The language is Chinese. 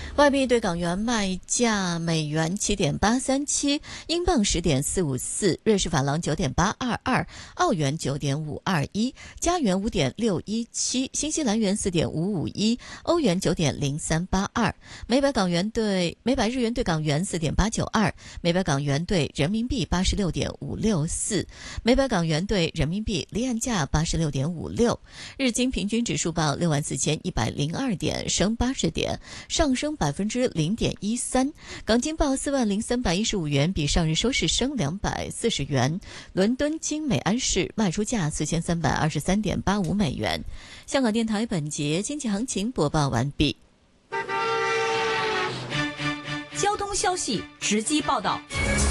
外币对港元卖价：美元7.837，英镑10.454，瑞士法郎9.822，澳元9.521，加元5.617，新西兰元4.551，欧元9.0382，每百日元对港元4.892，每百港元对人民币86.564，每百港元对人民币离岸价86.56。日经平均指数报64,102点，升80点，上升0.13%。港金报40,315元，比上日收市升240元。伦敦金每安士卖出价4323.85美元。香港电台本节经济行情播报完毕。 交通消息直击报道。